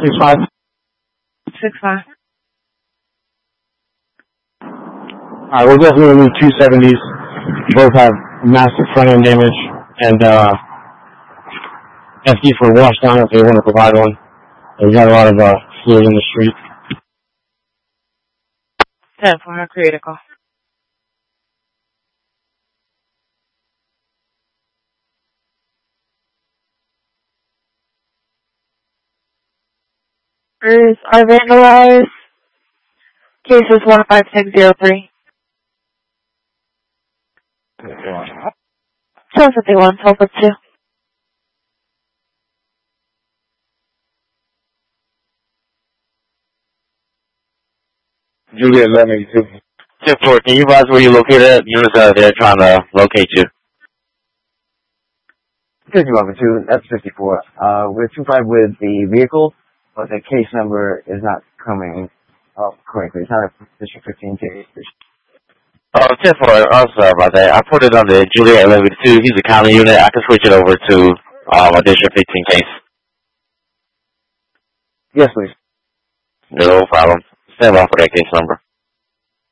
6-5. 6-5. Alright, we're definitely going to need 270s. Both have massive front end damage, and FD for a wash down if they want to provide one. And we got a lot of fluid in the street. 10-4, critical. Are vandalized. Cases 15603. 751, 12-2. Juliet 1182. 10-4, can you advise where you're located at? Units out there trying to locate you. 51-2, that's 54. We're 2-5 with the vehicle, but the case number is not coming up correctly. It's not a District 15 case. 10-4, I'm sorry about that. I put it on the Juliet 1182. He's a county unit. I can switch it over to a District 15 case. Yes, please. No problem. Stand by for that case number.